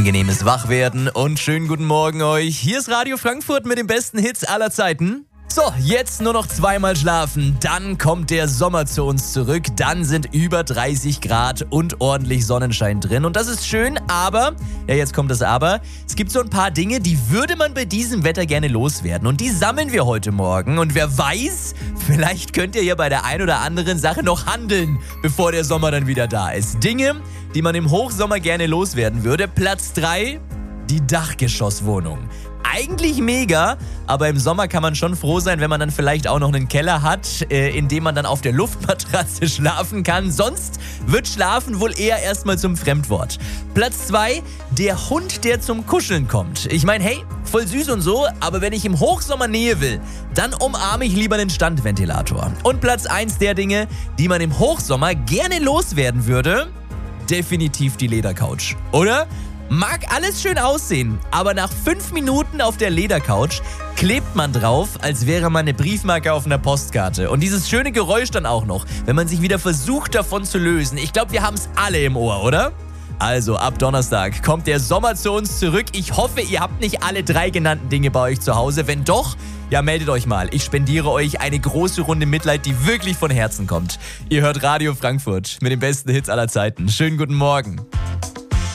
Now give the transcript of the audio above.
Angenehmes Wachwerden und schönen guten Morgen euch. Hier ist Radio Frankfurt mit den besten Hits aller Zeiten. So, jetzt nur noch zweimal schlafen, dann kommt der Sommer zu uns zurück, dann sind über 30 Grad und ordentlich Sonnenschein drin und das ist schön, aber, ja jetzt kommt das Aber, es gibt so ein paar Dinge, die würde man bei diesem Wetter gerne loswerden und die sammeln wir heute Morgen und wer weiß, vielleicht könnt ihr ja bei der ein oder anderen Sache noch handeln, bevor der Sommer dann wieder da ist. Dinge, die man im Hochsommer gerne loswerden würde. Platz 3, die Dachgeschosswohnung. Eigentlich mega, aber im Sommer kann man schon froh sein, wenn man dann vielleicht auch noch einen Keller hat, in dem man dann auf der Luftmatratze schlafen kann. Sonst wird Schlafen wohl eher erstmal zum Fremdwort. Platz 2, der Hund, der zum Kuscheln kommt. Ich meine, hey, voll süß und so, aber wenn ich im Hochsommer Nähe will, dann umarme ich lieber einen Standventilator. Und Platz 1 der Dinge, die man im Hochsommer gerne loswerden würde, definitiv die Ledercouch, oder? Mag alles schön aussehen, aber nach 5 Minuten auf der Ledercouch klebt man drauf, als wäre man eine Briefmarke auf einer Postkarte. Und dieses schöne Geräusch dann auch noch, wenn man sich wieder versucht davon zu lösen. Ich glaube, wir haben es alle im Ohr, oder? Also, ab Donnerstag kommt der Sommer zu uns zurück. Ich hoffe, ihr habt nicht alle 3 genannten Dinge bei euch zu Hause. Wenn doch, ja, meldet euch mal. Ich spendiere euch eine große Runde Mitleid, die wirklich von Herzen kommt. Ihr hört Radio Frankfurt mit den besten Hits aller Zeiten. Schönen guten Morgen.